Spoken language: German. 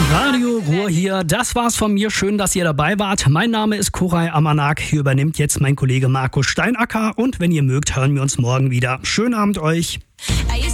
Radio Ruhr hier, das war's von mir. Schön, dass ihr dabei wart. Mein Name ist Koray Amanak. Hier übernimmt jetzt mein Kollege Markus Steinacker. Und wenn ihr mögt, hören wir uns morgen wieder. Schönen Abend euch.